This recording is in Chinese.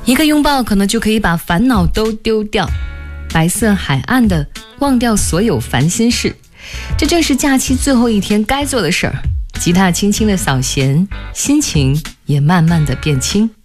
一个拥抱可能就可以把烦恼都丢掉，白色海岸的忘掉所有烦心事。这正是假期最后一天该做的事儿。吉他轻轻的扫弦，心情也慢慢的变轻。